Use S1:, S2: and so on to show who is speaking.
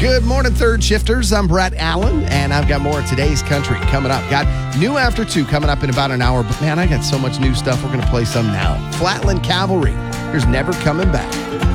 S1: Good morning, third shifters. I'm Brett Allen, and I've got more of today's country coming up. Got new After 2 coming up in about an hour, but man, I got so much new stuff. We're going to play some now. Flatland Cavalry. Here's Never Coming Back.